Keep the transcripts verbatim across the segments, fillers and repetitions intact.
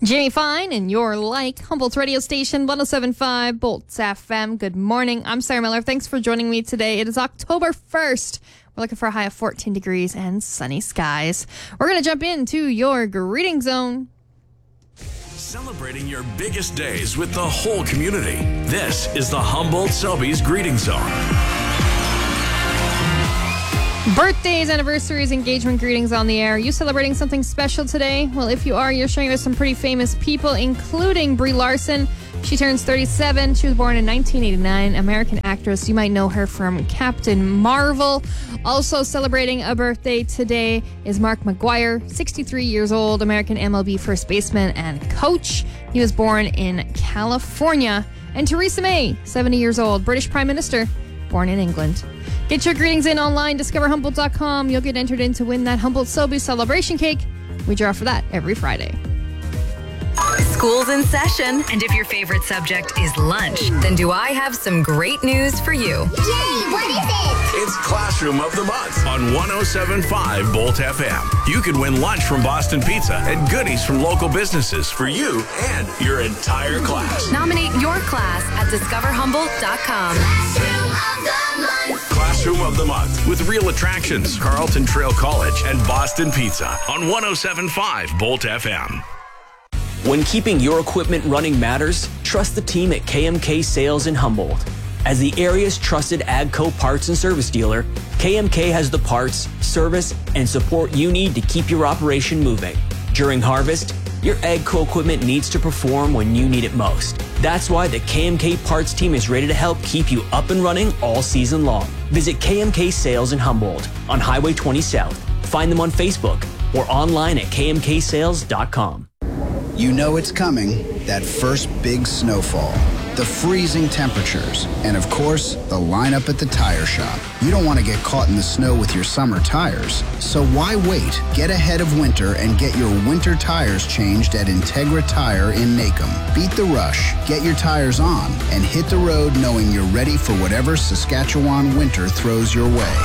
Jamie Fine and Your Like, Humboldt's radio station, one oh seven point five, Bolts F M. Good morning. I'm Sarah Miller. Thanks for joining me today. It is October first. We're looking for a high of fourteen degrees and sunny skies. We're going to jump into your greeting zone. Celebrating your biggest days with the whole community. This is the Humboldt Selby's Greeting Zone. Birthdays, anniversaries, engagement greetings on the air. Are you celebrating something special today? Well, if you are, you're sharing with some pretty famous people, including Brie Larson. She turns thirty-seven. She was born in nineteen eighty-nine. American actress. You might know her from Captain Marvel. Also celebrating a birthday today is Mark McGwire, sixty-three years old, American M L B first baseman and coach. He was born in California. And Theresa May, seventy years old, British Prime Minister, born in England. Get your greetings in online, discover humboldt dot com. You'll get entered in to win that Humboldt Selby celebration cake. We draw for that every Friday. School's in session, and if your favorite subject is lunch, then do I have some great news for you. Yay, what is it? It's Classroom of the Month on one oh seven point five Bolt F M. You can win lunch from Boston Pizza and goodies from local businesses for you and your entire class. Nominate your class at discover humboldt dot com. Classroom of the Month. Classroom of the Month with real attractions, Carlton Trail College and Boston Pizza on one oh seven point five Bolt F M. When keeping your equipment running matters, trust the team at K M K Sales in Humboldt. As the area's trusted AGCO parts and service dealer, K M K has the parts, service, and support you need to keep your operation moving. During harvest, your AGCO equipment needs to perform when you need it most. That's why the K M K parts team is ready to help keep you up and running all season long. Visit K M K Sales in Humboldt on Highway twenty South. Find them on Facebook or online at K M K sales dot com. You know it's coming, that first big snowfall, the freezing temperatures, and of course, the lineup at the tire shop. You don't want to get caught in the snow with your summer tires. So why wait? Get ahead of winter and get your winter tires changed at Integra Tire in Nacum. Beat the rush, get your tires on, and hit the road knowing you're ready for whatever Saskatchewan winter throws your way.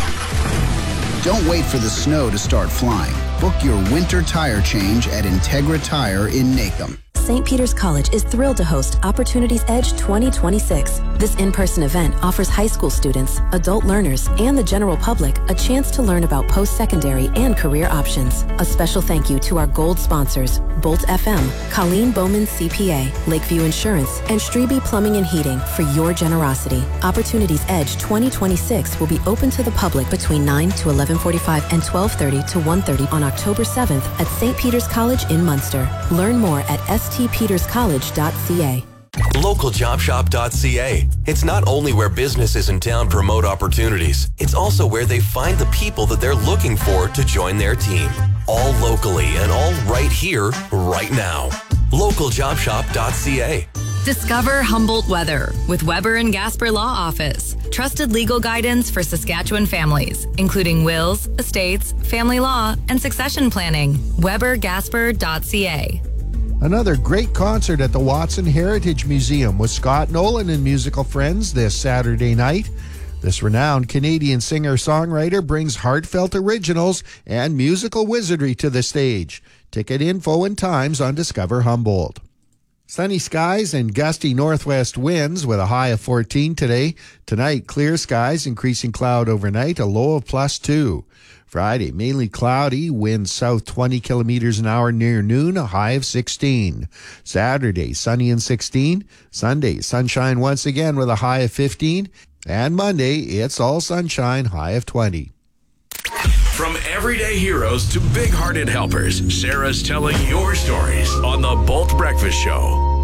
Don't wait for the snow to start flying. Book your winter tire change at Integra Tire in Nacum. Saint Peter's College is thrilled to host Opportunities Edge twenty twenty-six. This in-person event offers high school students, adult learners, and the general public a chance to learn about post-secondary and career options. A special thank you to our gold sponsors, Bolt F M, Colleen Bowman C P A, Lakeview Insurance, and Strebe Plumbing and Heating for your generosity. Opportunities Edge twenty twenty-six will be open to the public between nine to eleven forty-five and twelve thirty to one thirty on October seventh at Saint Peter's College in Munster. Learn more at s t peters college dot c a. local job shop dot c a. It's not only where businesses in town promote opportunities, it's also where they find the people that they're looking for to join their team. All locally and all right here, right now. local job shop dot c a. Discover Humboldt Weather with Weber and Gasper Law Office. Trusted legal guidance for Saskatchewan families, including wills, estates, family law, and succession planning. weber gasper dot c a. Another great concert at the Watson Heritage Museum with Scott Nolan and musical friends this Saturday night. This renowned Canadian singer-songwriter brings heartfelt originals and musical wizardry to the stage. Ticket info and times on Discover Humboldt. Sunny skies and gusty northwest winds with a high of fourteen today. Tonight, clear skies, increasing cloud overnight, a low of plus two. Friday, mainly cloudy, winds south twenty kilometers an hour near noon, a high of sixteen. Saturday, sunny and sixteen. Sunday, sunshine once again with a high of fifteen. And Monday, it's all sunshine, high of twenty. From everyday heroes to big-hearted helpers, Sarah's telling your stories on the Bolt Breakfast Show.